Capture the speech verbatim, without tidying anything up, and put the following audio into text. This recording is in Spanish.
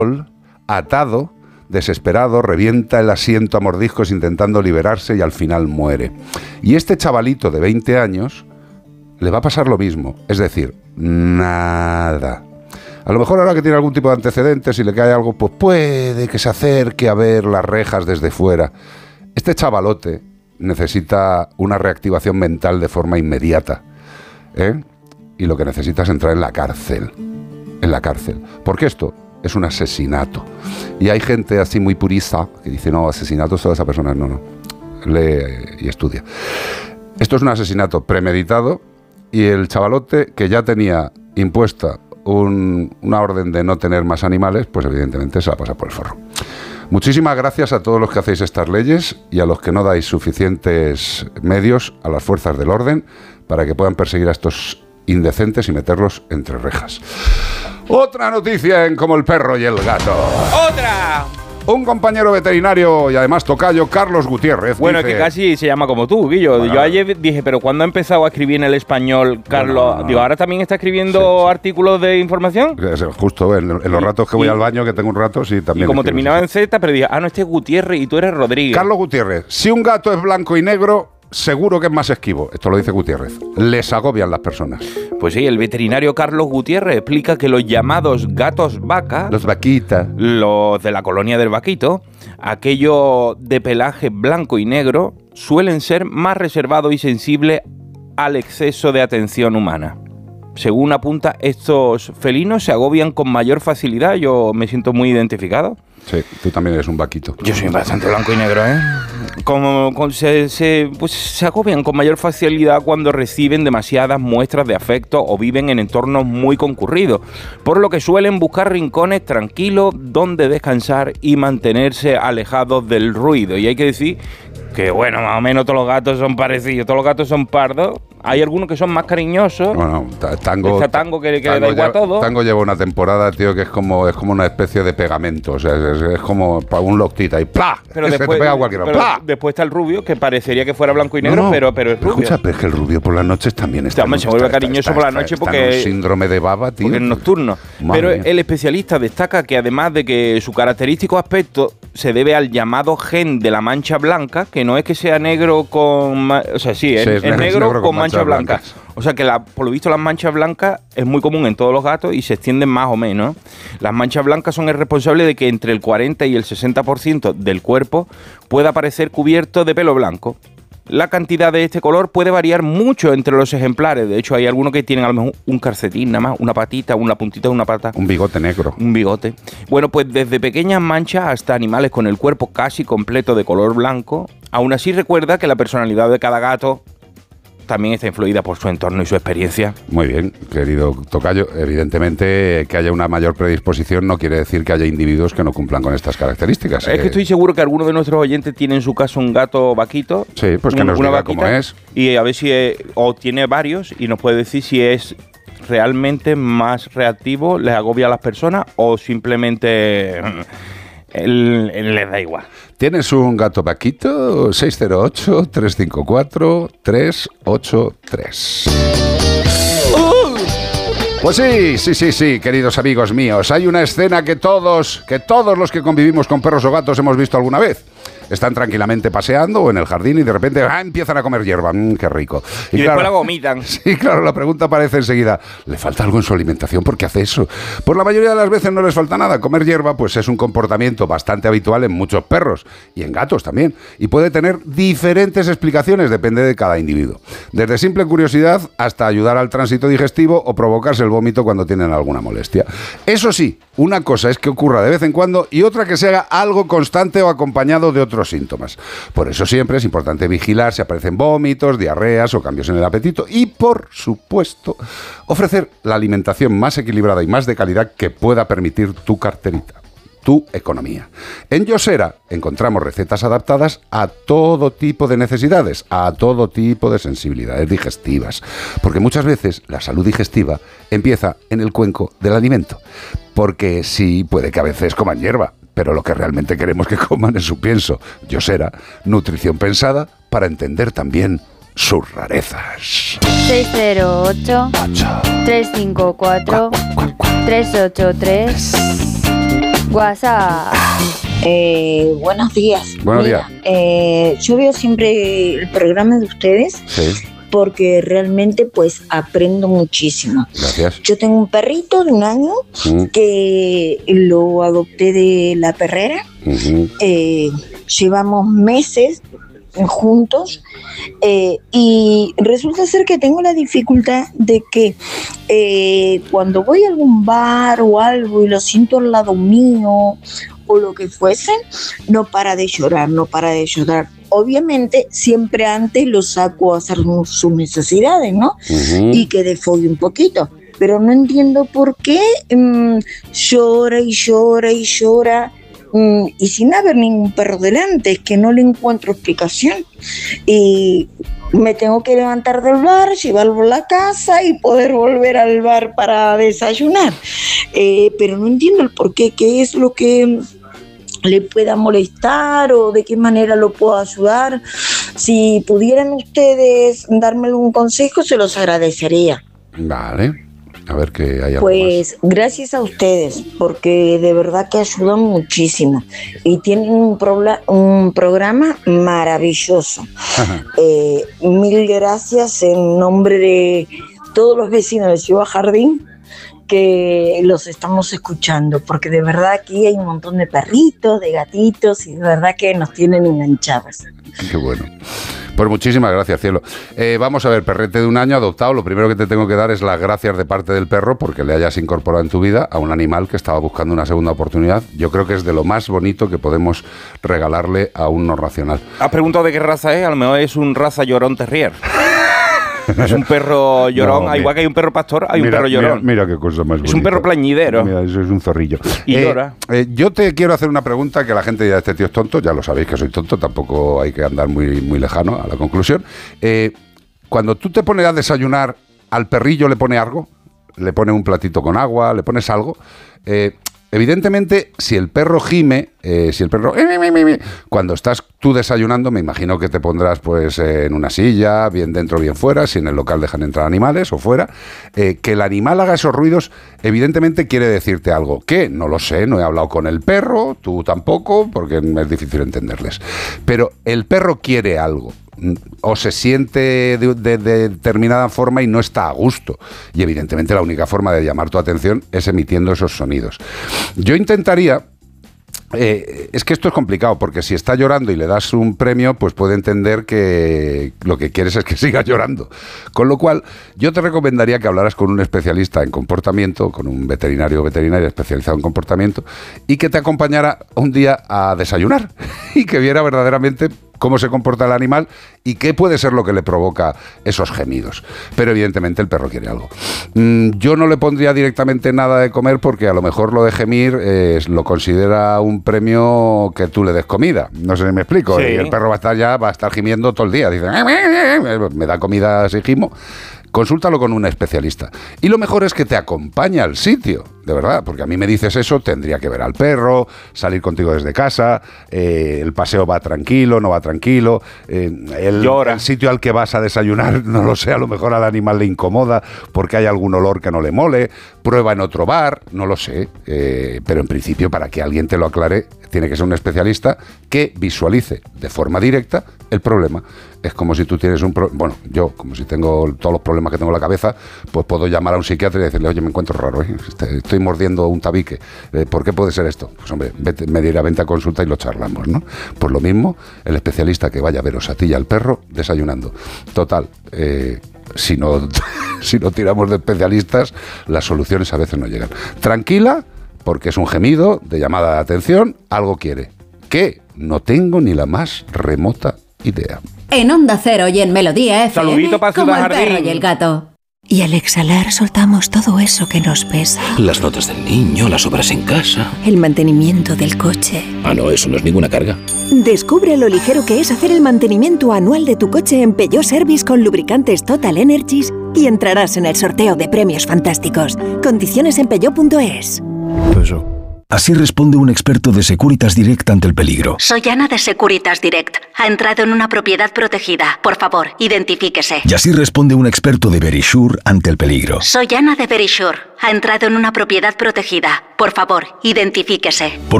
atado, desesperado, revienta el asiento a mordiscos intentando liberarse y al final muere. Y este chavalito de veinte años le va a pasar lo mismo, es decir, nada. A lo mejor ahora que tiene algún tipo de antecedentes y le cae algo, pues puede que se acerque a ver las rejas desde fuera. Este chavalote necesita una reactivación mental de forma inmediata, ¿eh? Y lo que necesita es entrar en la cárcel, en la cárcel. Porque esto es un asesinato. Y hay gente así muy purista que dice, no, asesinato es toda esa persona. No, no, lee y estudia. Esto es un asesinato premeditado y el chavalote que ya tenía impuesta un, una orden de no tener más animales, pues evidentemente se la pasa por el forro. Muchísimas gracias a todos los que hacéis estas leyes y a los que no dais suficientes medios a las fuerzas del orden para que puedan perseguir a estos indecentes y meterlos entre rejas. Otra noticia en Como el perro y el gato. ¡Otra! Un compañero veterinario y además tocayo, Carlos Gutiérrez. Bueno, dice, es que casi se llama como tú, Guillo. Bueno, yo ayer dije, pero ¿cuándo ha empezado a escribir en el español, Carlos? No, no, no. Digo, ¿ahora también está escribiendo Sí, sí. artículos de información? Es justo en, en los ratos que voy y, al baño, que tengo un rato, sí, también. Y como escribo, terminaba sí. en Z, pero dije, ah, no, este es Gutiérrez y tú eres Rodríguez. Carlos Gutiérrez, si un gato es blanco y negro, seguro que es más esquivo. Esto lo dice Gutiérrez. Les agobian las personas. Pues sí, el veterinario Carlos Gutiérrez explica que los llamados gatos vaca, Los vaquitas. los de la colonia del Vaquito, aquellos de pelaje blanco y negro, suelen ser más reservados y sensibles al exceso de atención humana. Según apunta, estos felinos se agobian con mayor facilidad. Yo me siento muy identificado. Sí, tú también eres un vaquito. Yo soy bastante blanco y negro, ¿eh? Como, con- se, se, pues, se agobian con mayor facilidad cuando reciben demasiadas muestras de afecto o viven en entornos muy concurridos, por lo que suelen buscar rincones tranquilos donde descansar y mantenerse alejados del ruido. Y hay que decir que, bueno, más o menos todos los gatos son parecidos, todos los gatos son pardos. Hay algunos que son más cariñosos. Bueno, ta- Tango, Está Tango que, que Tango le da igual lleva, todo. Tango lleva una temporada, tío, que es como es como una especie de pegamento. O sea, es, es como para un loctita y ¡plá! Pero Se después, te pega cualquiera. pero ¡Plá! después está el rubio, que parecería que fuera blanco y negro, No, no, pero, pero es rubio. Escucha, pero es que el rubio por las noches también está. Hombre, se vuelve cariñoso por la noche está porque- en un síndrome de baba, tío. Porque es nocturno. Madre Pero mía. el especialista destaca que además de que su característico aspecto se debe al llamado gen de la mancha blanca, que no es que sea negro con... ma- O sea, sí, es, Sí, es es negro, negro, es negro con, con manchas manchas blancas. blancas. O sea que la, por lo visto las manchas blancas es muy común en todos los gatos y se extienden más o menos. Las manchas blancas son el responsable de que entre el cuarenta y el sesenta por ciento del cuerpo pueda aparecer cubierto de pelo blanco. La cantidad de este color puede variar mucho entre los ejemplares. De hecho, hay algunos que tienen a lo mejor un calcetín nada más, una patita, una puntita de una pata. Un bigote negro. Un bigote. Bueno, pues desde pequeñas manchas hasta animales con el cuerpo casi completo de color blanco. Aún así, recuerda que la personalidad de cada gato también está influida por su entorno y su experiencia. Muy bien, querido tocayo. Evidentemente, que haya una mayor predisposición no quiere decir que haya individuos que no cumplan con estas características. Es que estoy seguro que alguno de nuestros oyentes tiene en su casa un gato vaquito. Sí, pues que un- nos una diga vaquita, cómo es. Y a ver si es- o tiene varios y nos puede decir si es realmente más reactivo, les agobia a las personas o simplemente mm, él- él les da igual. ¿Tienes un gato vaquito? seis cero ocho, tres cinco cuatro, tres ocho tres. Pues sí, sí, sí, sí, queridos amigos míos. Hay una escena que todos, que todos los que convivimos con perros o gatos hemos visto alguna vez. Están tranquilamente paseando o en el jardín y de repente ¡ah! Empiezan a comer hierba. ¡Mmm, qué rico! Y, después la vomitan. Sí, claro, la pregunta aparece enseguida. ¿Le falta algo en su alimentación? ¿Por qué hace eso? Por la mayoría de las veces no les falta nada. Comer hierba pues es un comportamiento bastante habitual en muchos perros y en gatos también. Y puede tener diferentes explicaciones, depende de cada individuo. Desde simple curiosidad hasta ayudar al tránsito digestivo o provocarse el vómito cuando tienen alguna molestia. Eso sí, una cosa es que ocurra de vez en cuando y otra que se haga algo constante o acompañado de otros síntomas. Por eso siempre es importante vigilar si aparecen vómitos, diarreas o cambios en el apetito y, por supuesto, ofrecer la alimentación más equilibrada y más de calidad que pueda permitir tu carterita, tu economía. En Yosera encontramos recetas adaptadas a todo tipo de necesidades, a todo tipo de sensibilidades digestivas, porque muchas veces la salud digestiva empieza en el cuenco del alimento, porque sí puede que a veces coman hierba, pero lo que realmente queremos que coman es su pienso. Yosera, nutrición pensada para entender también sus rarezas. seis cero ocho, tres cinco cuatro, tres ocho tres. WhatsApp. Eh, buenos días. Buenos Mira, días. eh, yo veo siempre el programa de ustedes Sí, porque realmente pues aprendo muchísimo. gracias. Yo tengo un perrito de un año Mm, que lo adopté de la perrera. ujú. Eh, llevamos meses juntos eh, y resulta ser que tengo la dificultad de que eh, cuando voy a algún bar o algo y lo siento al lado mío o lo que fuese, no para de llorar, no para de llorar. Obviamente siempre antes lo saco a hacer sus necesidades, ¿no? Ujú. Y que desfogue un poquito. Pero no entiendo por qué mm, llora y llora y llora. Mm, y sin haber ningún perro delante, es que no le encuentro explicación. Y me tengo que levantar del bar, llevarlo a la casa y poder volver al bar para desayunar. Eh, pero no entiendo el por qué, qué es lo que le pueda molestar o de qué manera lo puedo ayudar. Si pudieran ustedes darme algún consejo, se los agradecería. Vale. A ver que hay algo Pues gracias a ustedes, porque de verdad que ayudan muchísimo y tienen un, probla- un programa maravilloso. más. Eh, mil gracias en nombre de todos los vecinos de Ciudad Jardín que los estamos escuchando, porque de verdad aquí hay un montón de perritos, de gatitos y de verdad que nos tienen enganchados. Qué bueno. Pues muchísimas gracias, cielo. Eh, vamos a ver, perrete de un año adoptado. Lo primero que te tengo que dar es las gracias de parte del perro porque le hayas incorporado en tu vida a un animal que estaba buscando una segunda oportunidad. Yo creo que es de lo más bonito que podemos regalarle a un no racional. ¿Has preguntado de qué raza es? A lo mejor es un raza llorón terrier. Es un perro llorón, No, igual que hay un perro pastor, hay mira, un perro llorón. Mira, mira qué cosa más bonita. Es un perro plañidero. Mira, eso es un zorrillo. Y Eh, llora. eh, yo te quiero hacer una pregunta que la gente dirá, este tío es tonto, ya lo sabéis que soy tonto, tampoco hay que andar muy, muy lejano a la conclusión. Eh, cuando tú te pones a desayunar, ¿al perrillo le pone algo? ¿Le pone un platito con agua? ¿Le pones algo? Eh, evidentemente, si el perro gime, eh, si el perro... Cuando estás tú desayunando, me imagino que te pondrás pues eh, en una silla, bien dentro, bien fuera, si en el local dejan entrar animales o fuera. Eh, que el animal haga esos ruidos, evidentemente quiere decirte algo. ¿Qué? No lo sé, no he hablado con el perro, tú tampoco, porque es difícil entenderles. Pero el perro quiere algo. O se siente de, de, de determinada forma y no está a gusto. Y evidentemente la única forma de llamar tu atención es emitiendo esos sonidos. Yo intentaría... Eh, es que esto es complicado, porque si está llorando y le das un premio, pues puede entender que lo que quieres es que siga llorando. Con lo cual, yo te recomendaría que hablaras con un especialista en comportamiento, con un veterinario o veterinaria especializado en comportamiento, y que te acompañara un día a desayunar y que viera verdaderamente cómo se comporta el animal y qué puede ser lo que le provoca esos gemidos. Pero evidentemente el perro quiere algo. Mm, yo no le pondría directamente nada de comer porque a lo mejor lo de gemir eh, lo considera un premio que tú le des comida. No sé si me explico. Sí. Y el perro va a estar ya, va a estar gimiendo todo el día. Dice, me da comida si gimo. Consúltalo con un especialista. Y lo mejor es que te acompañe al sitio, de verdad, porque a mí me dices eso, tendría que ver al perro, salir contigo desde casa, eh, el paseo va tranquilo, no va tranquilo, eh, el, Llora. el sitio al que vas a desayunar, no lo sé, a lo mejor al animal le incomoda porque hay algún olor que no le mole, prueba en otro bar, no lo sé, eh, pero en principio para que alguien te lo aclare, tiene que ser un especialista que visualice de forma directa el problema. Es como si tú tienes un problema, bueno, yo, como si tengo todos los problemas que tengo en la cabeza, pues puedo llamar a un psiquiatra y decirle, oye, me encuentro raro, ¿eh? Estoy mordiendo un tabique, eh, ¿por qué puede ser esto? Pues hombre, vete, me dirá, vente a consulta y lo charlamos, ¿no? Pues lo mismo, el especialista que vaya a veros a ti y al perro desayunando. Total, eh, si no, si no tiramos de especialistas, las soluciones a veces no llegan. Tranquila, porque es un gemido de llamada de atención, algo quiere. ¿Qué? No tengo ni la más remota idea. En Onda Cero y en Melodía F M, Saludito para como Ciudad el perro Jardín. y el gato. Y al exhalar soltamos todo eso que nos pesa. Las notas del niño, las obras en casa. El mantenimiento del coche. Ah, no, eso no es ninguna carga. Descubre lo ligero que es hacer el mantenimiento anual de tu coche en Peugeot Service con lubricantes Total Energies y entrarás en el sorteo de premios fantásticos. Condiciones en peugeot punto es. Así responde un experto de Securitas Direct ante el peligro. Soy Ana de Securitas Direct. Ha entrado en una propiedad protegida. Por favor, identifíquese. Y así responde un experto de Verisure ante el peligro. Soy Ana de Verisure. Ha entrado en una propiedad protegida. Por favor, identifíquese. Por